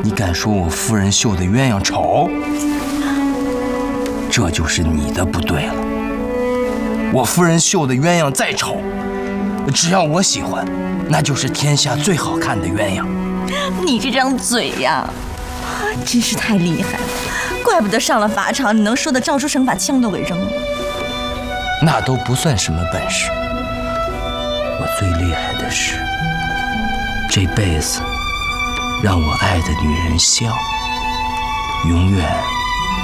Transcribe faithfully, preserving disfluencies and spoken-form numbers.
你敢说我夫人绣的鸳鸯丑？这就是你的不对了。我夫人绣的鸳鸯再丑，只要我喜欢，那就是天下最好看的鸳鸯。 你这张嘴呀，真是太厉害了，怪不得上了法场，你能说的赵书生把枪都给扔了。 那都不算什么本事，我最厉害的是这辈子让我爱的女人笑，永远